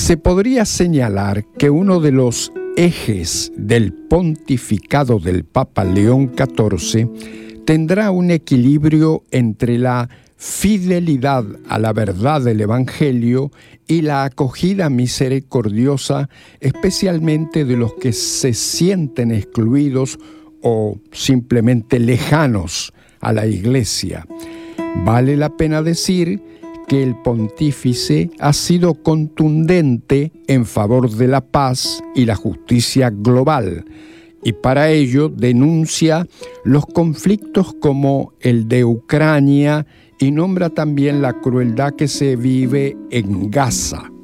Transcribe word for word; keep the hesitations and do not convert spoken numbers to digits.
Se podría señalar que uno de los ejes del pontificado del Papa León catorce tendrá un equilibrio entre la fidelidad a la verdad del Evangelio y la acogida misericordiosa, especialmente de los que se sienten excluidos o simplemente lejanos a la Iglesia. Vale la pena decir que el pontífice ha sido contundente en favor de la paz y la justicia global, y para ello denuncia los conflictos como el de Ucrania y nombra también la crueldad que se vive en Gaza.